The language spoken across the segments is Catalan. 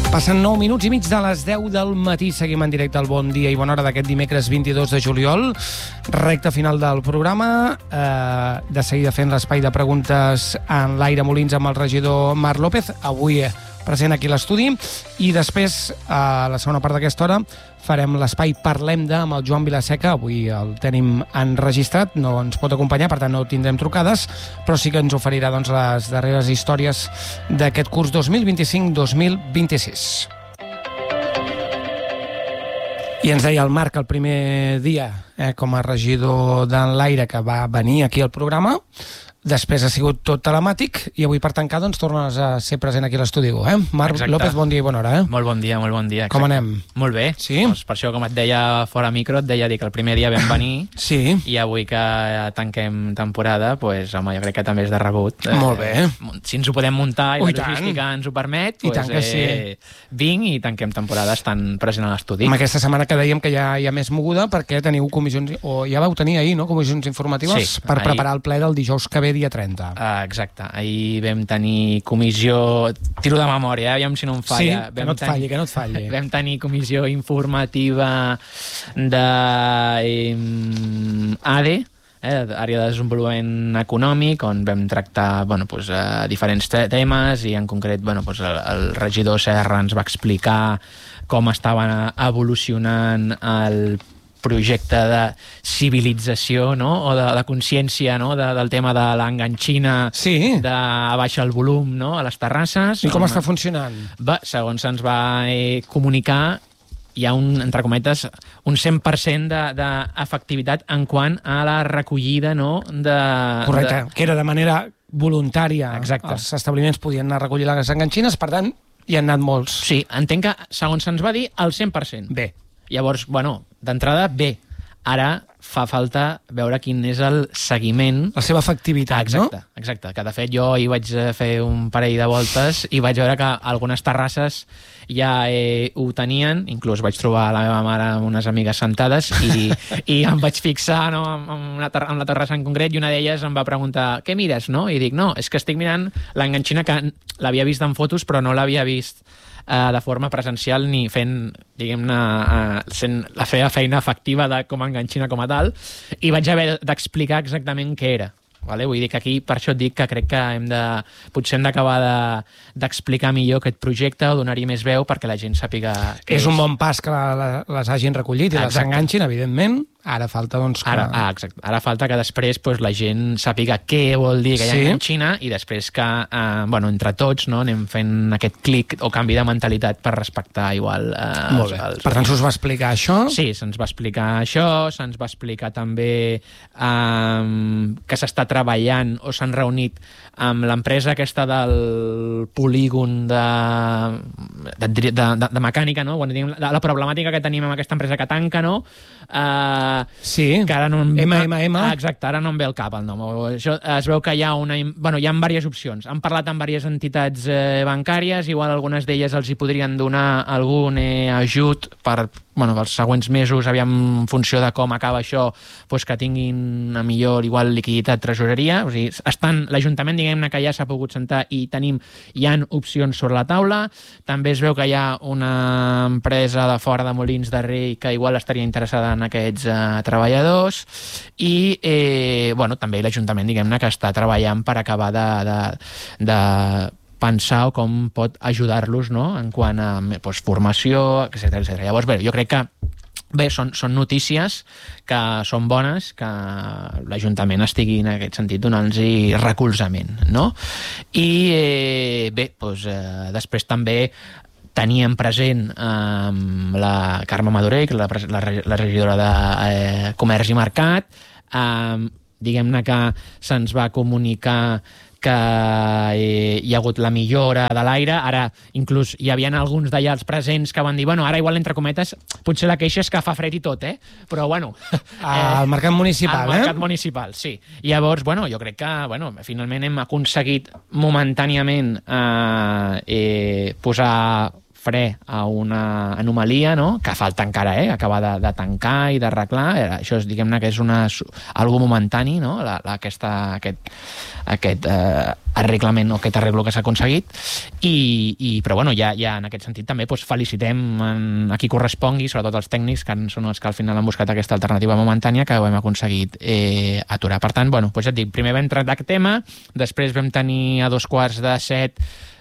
Passen 9 minuts i mig de les 10 del matí. Seguim en directe al Bon Dia i Bona Hora d'aquest dimecres 22 de juliol. Recte final del programa. De seguida fent l'espai de preguntes en l'Aire Molins amb el regidor Marc López, avui present aquí a l'estudi. I després, a la segona part d'aquesta hora, farem l'espai Parlem de amb el Joan Vilaseca. Avui el tenim enregistrat, no ens pot acompanyar, per tant no tindrem trucades, però sí que ens oferirà les darreres històries d'aquest curs 2025-2026. I ens deia el Marc el primer dia com a regidor d'Enlaire que va venir aquí al programa. Després ha sigut tot telemàtic i avui per tancar tornes a ser present aquí a l'estudi. Marc Exacte. López, bon dia i bona hora. Molt bon dia, molt bon dia. Com anem? Molt bé. Sí? Doncs per això, com et deia fora micro, et deia que el primer dia vam venir Sí. i avui que tanquem temporada, doncs, home, jo crec que també és de rebut. Molt bé. Si ens ho podem muntar i Ui, la logística ens ho permet, I doncs, tant que sí. vinc i tanquem temporada estant present a l'estudi. Amb aquesta setmana que dèiem que ja hi ha més moguda perquè teniu comissions, o ja vau tenir ahir, no?, comissions informatives Sí, per ahir. preparar el ple del dijous que ve, dia 30. Exacte. Ahir vam tenir comissió... Tiro de memòria, aviam si no em falla. Sí, que no et falli, que no et falli. Vam tenir comissió informativa de ADE, àrea de desenvolupament econòmic, on vam tractar diferents temes i en concret el regidor Serra ens va explicar com estava evolucionant el projecte de civilització, no?, o de consciència, no?, del tema de l'enganxina, Sí. de baixar el volum, no?, a les terrasses. I com està funcionant? Segons se'ns va comunicar, hi ha entre cometes, un 100% d'efectivitat en quant a la recollida, no?, Correcte, que era de manera voluntària. Exacte. Els establiments podien anar a recollir les enganxines, per tant, hi han anat molts. Sí, entenc que, segons se'ns va dir, el 100%. Bé. Llavors, d'entrada, bé. Ara fa falta veure quin és el seguiment. La seva efectivitat, Exacte, exacte. Que de fet jo hi vaig fer un parell de voltes i vaig veure que algunes terrasses ja ho tenien, inclús vaig trobar la meva mare amb unes amigues sentades i em vaig fixar, no, en la terrassa en concret, i una d'elles em va preguntar què mires, no? I dic, no, és que estic mirant l'enganxina, que l'havia vist en fotos però no l'havia vist de forma presencial ni fent, diguem-ne, sent la feina efectiva com a enganxina com a tal, i vaig haver d'explicar exactament què era. Vale? Vull dir que aquí, per això et dic que crec que potser hem d'acabar d'explicar millor aquest projecte o donar-hi més veu perquè la gent sàpiga què És un bon pas que les hagin recollit i les enganxin, evidentment. Ara falta, doncs, que... Exacte. Ara falta que després la gent sàpiga què vol dir que hi ha enganxina i després que, entre tots, no, anem fent aquest clic o canvi de mentalitat per respectar igual... Molt bé. Per tant, s'us va explicar això? Sí, se'ns va explicar això, se'ns va explicar també que s'està treballant o s'han reunit amb l'empresa aquesta del polígon de mecànica, no? La problemàtica que tenim amb aquesta empresa que tanca, no? Sí, que ara no MMM. Exacte, ara no em ve al cap el nom. Això, es veu que hi ha hi ha diverses opcions. Han parlat amb diverses entitats bancàries, igual algunes d'elles els hi podrien donar algun ajut per els següents mesos, aviam en funció de com acaba això, que tinguin a millor igual liquiditat, tresoreria. O sigui, l'Ajuntament, diguem-ne, que ja s'ha pogut sentar i hi ha opcions sobre la taula. També es veu que hi ha una empresa de fora de Molins de Rei que igual estaria interessada en aquests treballadors i també l'Ajuntament, diguem-ne, que està treballant per acabar de pensar o com pot ajudar-los, no?, en quant a formació, etc. Llavors, jo crec que són notícies que són bones, que l'Ajuntament estigui en aquest sentit donant-los recolzament, no? I després també teníem present la Carme Madurell, la regidora de Comerç i Mercat. Diguem-ne que se'ns va comunicar que hi ha hagut la millora de l'aire. Ara, inclús, hi havia alguns d'allà els presents que van dir, ara igual, entre cometes, potser la queixa és que fa fred i tot, però bueno... Al mercat municipal, Al mercat municipal, sí. Llavors, jo crec que, finalment hem aconseguit momentàniament posar fre a una anomalia, no?, que falta encara, acabar de tancar i d'arreglar. Això, diguem-ne, que és algo momentani, no?, aquest arreglament o aquest arreglo que s'ha aconseguit però bueno, ja en aquest sentit també felicitem a qui correspongui, sobretot els tècnics que són els que al final han buscat aquesta alternativa momentània que ho hem aconseguit aturar. Per tant, bueno, ja et dic, primer vam tractar aquest tema, després vam tenir a 6:45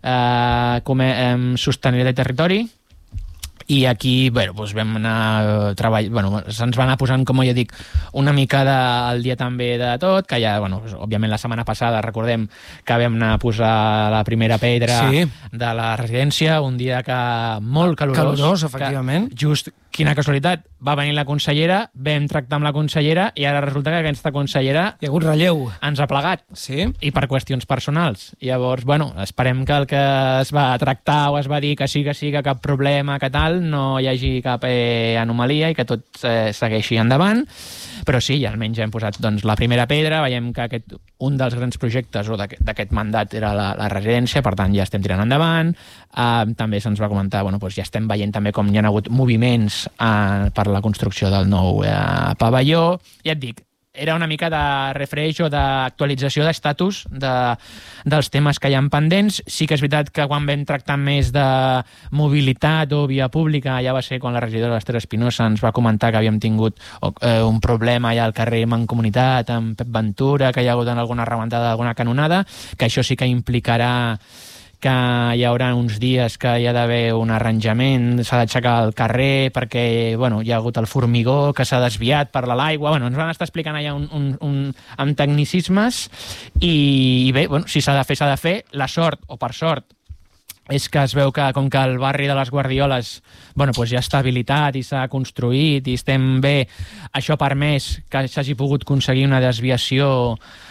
sostenibilitat i territori, i aquí vam anar treballant, se'ns va anar posant, com jo dic, una mica al dia també de tot, que ja, òbviament la setmana passada recordem que vam anar a posar la primera pedra de la residència, un dia molt calorós, efectivament. Just, quina casualitat, va venir la consellera, vam tractar amb la consellera i ara resulta que aquesta consellera hi ha hagut relleu, ens ha plegat, i per qüestions personals. Llavors, esperem que el que es va tractar o es va dir que sí, que cap problema, que tal, no hi hagi cap anomalia i que tot segueixi endavant. Però sí, ja almenys hem posat la primera pedra, veiem que un dels grans projectes d'aquest mandat era la residència, per tant ja estem tirant endavant. També se'ns va comentar, ja estem veient també com hi ha hagut moviments per la construcció del nou pavelló. Ja et dic, era una mica de refresh o d'actualització d'estatus dels temes que hi ha pendents. Sí que és veritat que quan vam tractar més de mobilitat o via pública, ja va ser quan la regidora Esther Espinosa ens va comentar que havíem tingut un problema allà al carrer Mancomunitat amb Pep Ventura, que hi ha hagut alguna rebentada, alguna canonada, que això sí que implicarà que hi haurà uns dies que hi ha d'haver un arranjament, s'ha d'aixecar el carrer perquè hi ha hagut el formigó que s'ha desviat per l'aigua. Ens van estar explicant allà amb tecnicismes i bé, si s'ha de fer, s'ha de fer. La sort, o per sort, és que es veu que com que el barri de les Guardioles ja està habilitat i s'ha construït i estem bé, això ha permès que s'hagi pogut aconseguir una desviació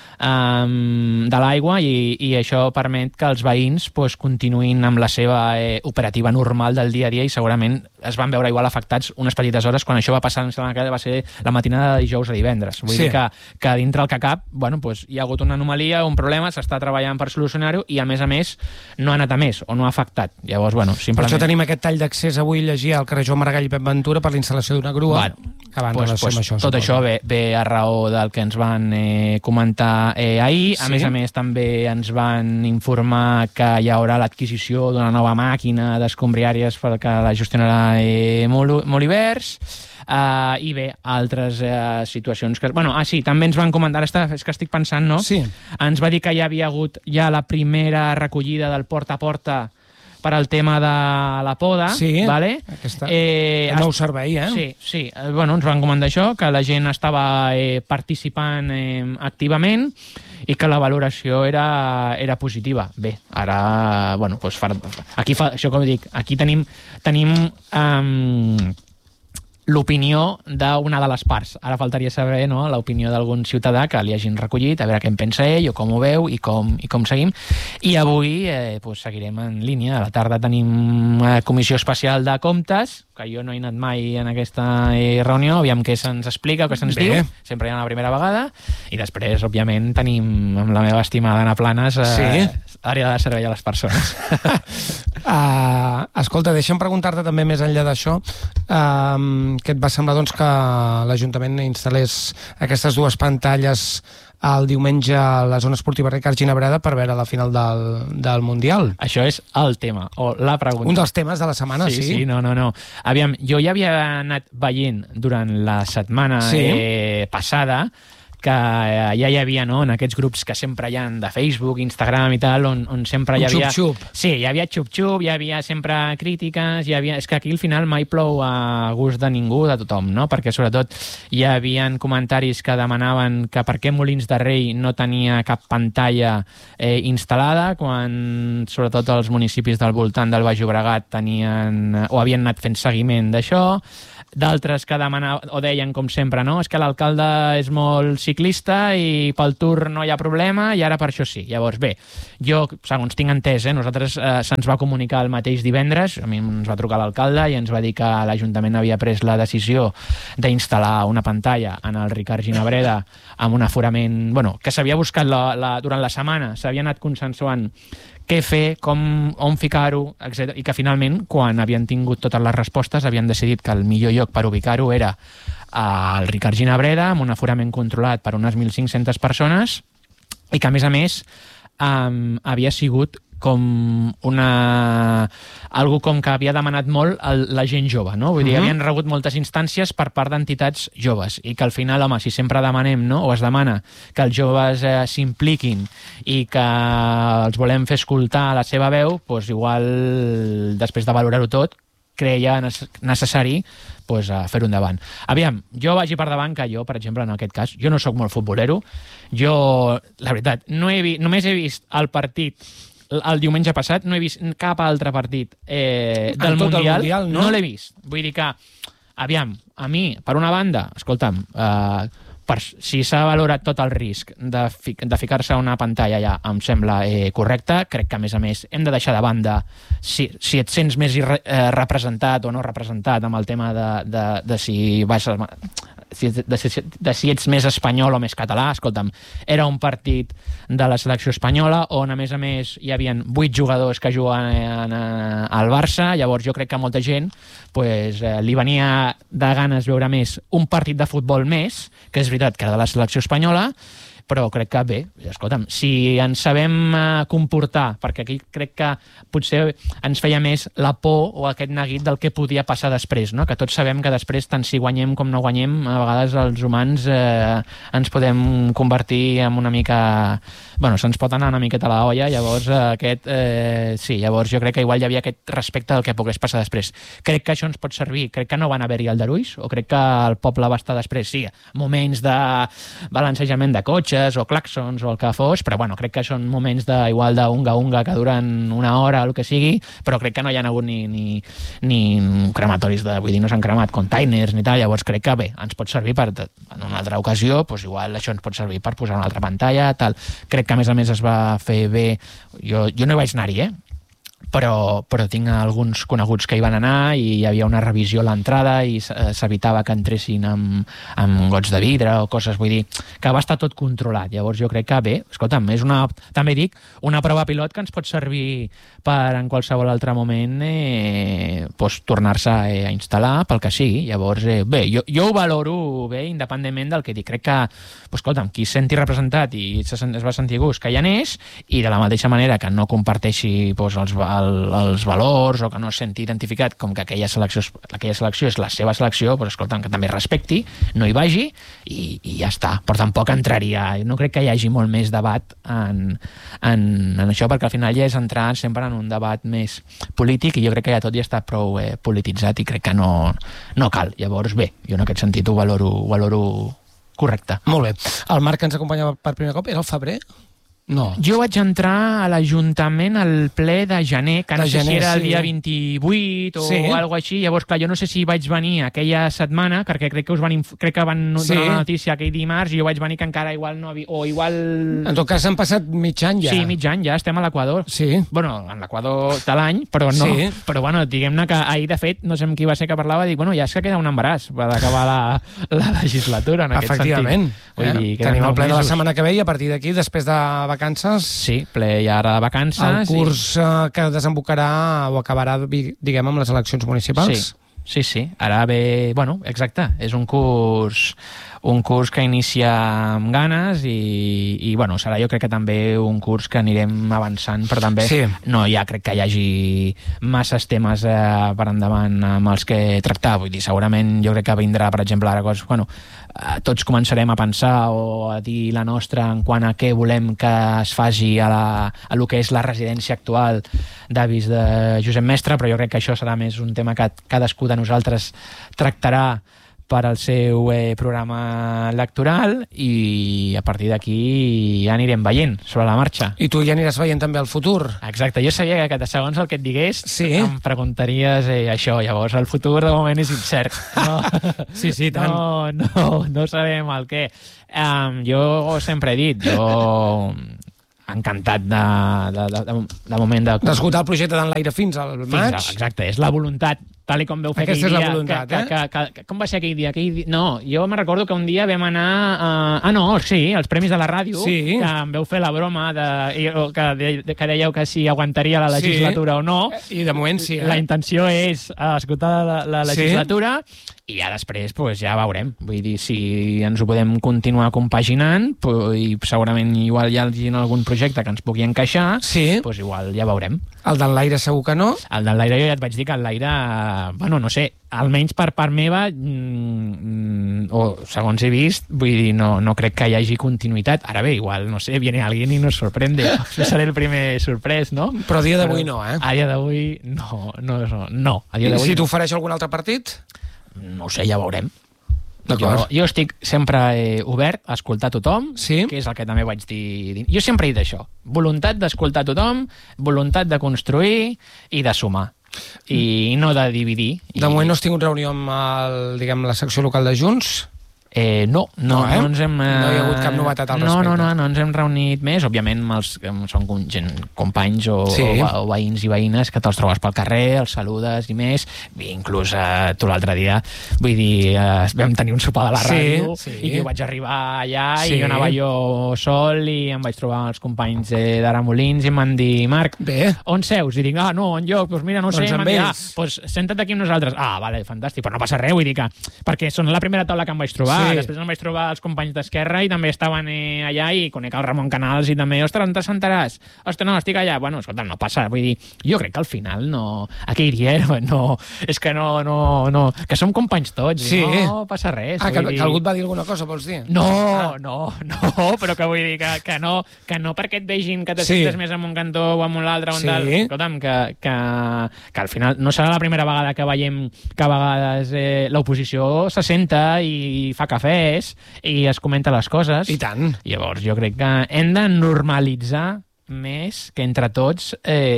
de l'aigua i això permet que els veïns continuïn amb la seva operativa normal del dia a dia i segurament es van veure igual afectats unes petites hores quan això va passar, va ser la matinada de dijous a divendres. Vull dir que dintre el que cap hi ha hagut una anomalia, un problema, s'està treballant per solucionar-ho i a més no ha anat a més o no ha afectat. Llavors, simplement... Per això tenim aquest tall d'accés avui, llegia al carrer Joan Maragall i Pep Ventura per la instal·lació d'una grua que va en relació amb això. Tot això ve a raó del que ens van comentar ahir. A més també ens van informar que hi haurà l'adquisició d'una nova màquina d'escombriàries perquè la gestionarà Molivers i bé, altres situacions que... també ens van comentar, és que estic pensant, no? Sí. Ens va dir que hi havia hagut ja la primera recollida del porta a porta per al tema de la poda, vale? El nou servei, Sí. Ens van comentar això, que la gent estava participant activament i que la valoració era positiva. Bé, ara, això com dic, aquí tenim l'opinió d'una de les parts. Ara faltaria saber l'opinió d'algun ciutadà que li hagin recollit, a veure què en pensa ell o com ho veu i com seguim. I avui seguirem en línia. A la tarda tenim comissió especial de comptes, que jo no he anat mai en aquesta reunió, aviam què se'ns explica, què se'ns diu, sempre hi ha la primera vegada, i després, òbviament, tenim amb la meva estimada Anna Planes àrea de servei a les persones. Escolta, deixa'm preguntar-te també més enllà d'això, què et va semblar que l'Ajuntament instal·lés aquestes dues pantalles el diumenge a la zona esportiva Ricard Ginabreda per veure la final del Mundial? Això és el tema, o la pregunta. Un dels temes de la setmana, sí? Sí, no. Aviam, jo ja havia anat veient durant la setmana passada que ja hi havia, en aquests grups que sempre hi ha de Facebook, Instagram i tal, on sempre hi havia... xup-xup. Sí, hi havia xup-xup, hi havia sempre crítiques, és que aquí al final mai plou a gust de ningú, de tothom, no? Perquè sobretot hi havia comentaris que demanaven que per què Molins de Rei no tenia cap pantalla instal·lada, quan sobretot els municipis del voltant del Baix Llobregat tenien o havien anat fent seguiment d'això. D'altres que demanaven o deien, com sempre, no? És que l'alcalde és molt ciclista i pel Tour no hi ha problema i ara per això sí. Llavors, bé, jo, segons tinc entès, nosaltres se'ns va comunicar el mateix divendres, a mi ens va trucar l'alcalde i ens va dir que l'Ajuntament havia pres la decisió d'instal·lar una pantalla en el Ricard Ginabreda amb un aforament, que s'havia buscat durant la setmana, s'havia anat consensuant què fer, on ficar-ho, etc. I que finalment, quan havien tingut totes les respostes, havien decidit que el millor lloc per ubicar-ho era al Ricard Ginabreda, amb un aforament controlat per unes 1.500 persones, i que, a més, havia sigut com algo com que havia demanat molt la gent jove, no? Vull dir, havien rebut moltes instàncies per part d'entitats joves i que al final, home, si sempre demanem, no?, o es demana que els joves s'impliquin i que els volem fer escoltar la seva veu, doncs igual, després de valorar-ho tot, creia necessari fer-ho endavant. Aviam, jo vagi per davant que jo, per exemple, en aquest cas, jo no sóc molt futbolero. Jo, la veritat, només he vist el partit el diumenge passat, no he vist cap altre partit del Mundial, no l'he vist. Vull dir que, aviam, a mi, per una banda, escolta'm, si s'ha valorat tot el risc de ficar-se a una pantalla allà, em sembla correcte. Crec que, a més, hem de deixar de banda si et sents més representat o no representat amb el tema de si vas de si ets més espanyol o més català. Escolta'm, era un partit de la selecció espanyola on, a més, hi havia 8 jugadors que juguen al Barça. Llavors jo crec que a molta gent li venia de ganes veure més un partit de futbol més, que és veritat que era de la selecció espanyola, però crec que bé, escolta'm, si ens sabem comportar, perquè aquí crec que potser ens feia més la por o aquest neguit del que podia passar després, no? Que tots sabem que després, tant si guanyem com no guanyem, a vegades els humans ens podem convertir en una mica... Bueno, se'ns pot anar una miqueta a la olla, llavors sí, llavors jo crec que igual hi havia aquest respecte del que pogués passar després. Crec que això ens pot servir, crec que no van haver-hi aldarulls, o crec que el poble va estar després, sí, moments de balancejament de cotxes o claxons o el que fos, però bueno, crec que són moments igual d'unga-unga que duren una hora o el que sigui, però crec que no hi ha hagut ni crematoris, vull dir, no s'han cremat containers ni tal, llavors crec que bé, ens pot servir en una altra ocasió, doncs igual això ens pot servir per posar una altra pantalla, tal. Crec que a més es va fer bé. Jo no hi vaig anar-hi, però tinc alguns coneguts que hi van anar i hi havia una revisió a l'entrada i s'evitava que entressin amb gots de vidre o coses, vull dir, que va estar tot controlat. Llavors jo crec que bé, escolta'm, és també dic, una prova pilot que ens pot servir per en qualsevol altre moment tornar-se a instal·lar pel que sigui. Llavors, bé, jo ho valoro bé independentment del que dic. Crec que, escolta'm, qui es senti representat i es va sentir gust que hi anés, i de la mateixa manera que no comparteixi els valors o que no es senti identificat com que aquella selecció és la seva selecció, escolta'm, que també respecti, no hi vagi i ja està. Però tampoc entraria, no crec que hi hagi molt més debat en això, perquè al final ja és entrar sempre en un debat més polític i jo crec que ja tot ja està prou polititzat i crec que no cal. Llavors bé, jo en aquest sentit ho valoro correcte. Molt bé. El Marc que ens acompanyava per primer cop era el febrer? No. Jo vaig entrar a l'Ajuntament al ple de gener, que no sé si era el dia 28 o alguna així. Llavors, clar, jo no sé si vaig venir aquella setmana, perquè crec que van donar la notícia aquell dimarts i jo vaig venir que encara igual no havia... O igual... En tot cas, han passat mig any ja. Sí, mig any, ja estem a l'Equador. Sí. Bueno, en l'Equador de l'any, però no. Sí. Però bueno, diguem-ne que ahir, de fet, no sé amb qui va ser que parlava, dic, bueno, ja és que queda un embaràs per acabar la legislatura, en aquest sentit. Efectivament. Tenim el ple de la setmana que ve i a partir d'aquí, després de vacances... Sí, ple ja ara de vacances. El curs que desembocarà o acabarà, diguem, amb les eleccions municipals. Sí. Ara ve... Bueno, exacte. És un curs que inicia amb ganes i bueno, serà jo crec que també un curs que anirem avançant, però també no crec que hi hagi masses temes per endavant amb els que tractar. Vull dir, segurament jo crec que vindrà, per exemple, ara coses... Bueno, tots començarem a pensar o a dir la nostra en quant a què volem que es faci a lo que és la residència actual d'avis de Josep Mestre, però jo crec que això serà més un tema que cadascú de nosaltres tractarà per al seu programa electoral i a partir d'aquí ja anirem veient sobre la marxa. I tu ja aniràs veient també el futur. Exacte, jo sabia que segons el que et digués em preguntaries això, llavors el futur de moment és incert. No? Sí, tant. No sabem el què. Jo sempre he dit, encantat de moment d'esgotar el projecte d'Enlaire fins al maig. Exacte, és la voluntat tal i com veu fer Aquesta aquell és la dia. voluntat, Com va ser aquell dia? No, jo me'n recordo que un dia vam anar... els Premis de la Ràdio, Sí. que em veu fer la broma que dèieu que si aguantaria la legislatura o no. I de moment sí, La intenció és esgotar la Sí. legislatura i ja després ja veurem. Vull dir, si ens ho podem continuar compaginant, i segurament igual hi hagi algun projecte que ens pugui encaixar, Sí. igual ja veurem. El del l'aire segur que no. El del l'aire, jo ja et vaig dir que el l'aire, bueno, no sé, almenys per part meva, o segons he vist, vull dir, no crec que hi hagi continuïtat. Ara bé, igual, no sé, viene alguien y nos sorprende. Jo seré el primer sorprès, no? Però a dia d'avui no, eh? A dia d'avui, no. A dia I d'avui si t'ofereix algun altre partit? no ho sé, ja veurem. D'acord. Jo estic sempre obert a escoltar tothom, Sí. que és el que també vaig dir. Jo sempre he dit això. Voluntat d'escoltar tothom, voluntat de construir i de sumar. I no de dividir. De moment no has tingut reunió amb la secció local de Junts? No ens hem... No hi ha hagut cap novetat al respecte. No ens hem reunit més, òbviament són companys o veïns i veïnes que te'ls trobes pel carrer, els saludes i més, i inclús tu l'altre dia, vull dir, vam tenir un sopar de la ràdio i jo vaig arribar allà i jo anava jo sol i em vaig trobar els companys d'Ara Molins i em van dir, Marc, on seus? I dic, no, enlloc, doncs mira, no sé, em van dir, doncs senta't aquí amb nosaltres. Vale, fantàstic, però no passa res, vull dir que, perquè són la primera taula que em vaig trobar. Després em vaig trobar els companys d'Esquerra i també estaven allà i conec el Ramon Canals i també, ostres, on te sentaràs? Ostres, no, estic allà. Bueno, escolta, no passa. Vull dir, jo crec que al final no... Aquí diria, no... És que no... Que som companys tots. Sí. No passa res. Que algú et va dir alguna cosa, vols dir? No, però que vull dir que no perquè et vegin que te sentes més en un cantó o en un altre o en tal. Escolta'm, que al final no serà la primera vegada que veiem que a vegades l'oposició se senta i fa cafès i es comenta les coses. I tant. Llavors jo crec que hem de normalitzar més que entre tots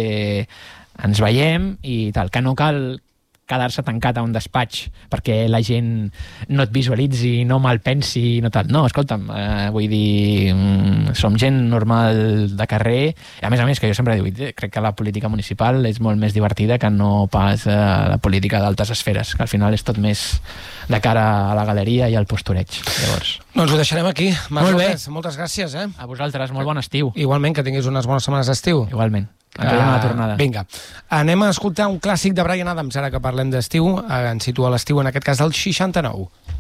ens veiem i tal, que no cal quedar-se tancat a un despatx perquè la gent no et visualitzi, no malpensi, no tal. No, escolta'm, vull dir, som gent normal de carrer. A més, que jo sempre dic, crec que la política municipal és molt més divertida que no pas la política d'altes esferes, que al final és tot més de cara a la galeria i al postureig. Llavors... Doncs ho deixarem aquí. Molt bé. Moltes gràcies, A vosaltres, molt bon estiu. Igualment, que tinguis unes bones setmanes d'estiu. Igualment. Ens veiem a la tornada. Vinga, anem a escoltar un clàssic de Bryan Adams, ara que parlem d'estiu, ens situa l'estiu, en aquest cas del 69.